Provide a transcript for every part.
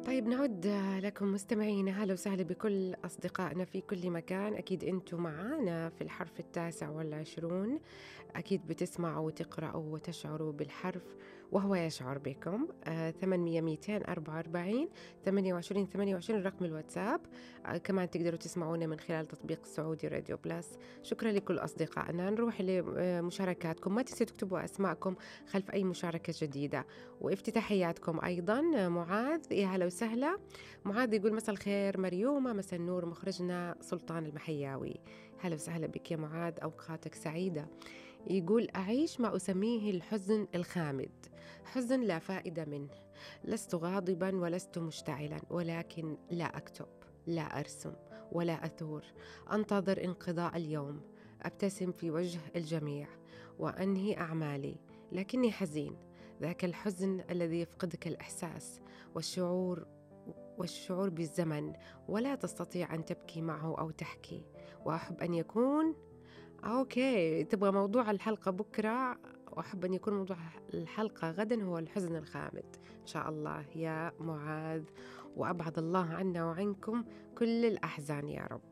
طيب نعود لكم مستمعينا، أهلا وسهلا بكل أصدقائنا في كل مكان. أكيد أنتم معانا في الحرف 29، أكيد بتسمعوا وتقرأوا وتشعروا بالحرف وهو يشعر بكم. 800 244 28 28 رقم الواتساب. كمان تقدروا تسمعونا من خلال تطبيق سعودي راديو بلس. شكرا لكل أصدقائنا. نروح لمشاركاتكم، ما تنسوا تكتبوا أسماءكم خلف أي مشاركة جديدة وافتتاحياتكم أيضا. معاذ، يا هلا وسهلا. معاذ يقول مساء الخير مريومة، مساء النور مخرجنا سلطان المحياوي. هلا وسهلا بك يا معاذ، أوقاتك سعيدة. يقول أعيش ما أسميه الحزن الخامد، حزن لا فائدة منه. لست غاضبا ولست مشتعلا، ولكن لا أكتب، لا أرسم ولا أثور. أنتظر انقضاء اليوم، أبتسم في وجه الجميع وأنهي أعمالي، لكني حزين. ذاك الحزن الذي يفقدك الإحساس والشعور بالزمن، ولا تستطيع أن تبكي معه أو تحكي. وأحب أن يكون أوكي، تبغى موضوع الحلقة بكرة، وأحب أن يكون موضوع الحلقة غدا هو الحزن الخامد إن شاء الله يا معاذ، وأبعد الله عنا وعنكم كل الأحزان يا رب.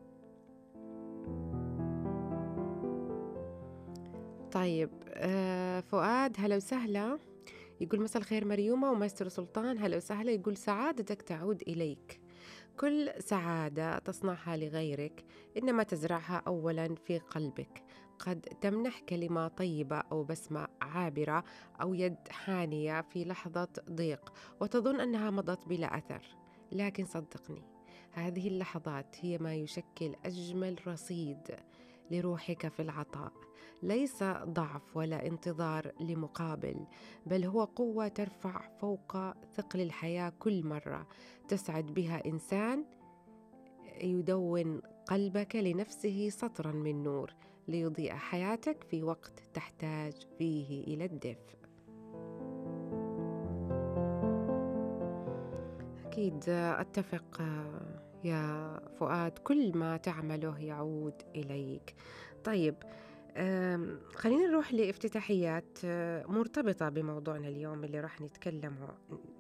طيب فؤاد، هلا وسهلا. يقول مساء الخير مريومة وماستر سلطان، هلا وسهلا. يقول سعادتك تعود إليك، كل سعادة تصنعها لغيرك إنما تزرعها أولا في قلبك. قد تمنح كلمة طيبة أو بسمة عابرة أو يد حانية في لحظة ضيق وتظن أنها مضت بلا أثر، لكن صدقني هذه اللحظات هي ما يشكل أجمل رصيد لروحك في العطاء. ليس ضعف ولا انتظار لمقابل، بل هو قوة ترفع فوق ثقل الحياة كل مرة تسعد بها إنسان يدون قلبك لنفسه سطرا من نور ليضيء حياتك في وقت تحتاج فيه إلى الدفء. أكيد أتفق يا فؤاد، كل ما تعمله يعود إليك. طيب خلينا نروح لافتتاحيات مرتبطة بموضوعنا اليوم اللي راح نتكلم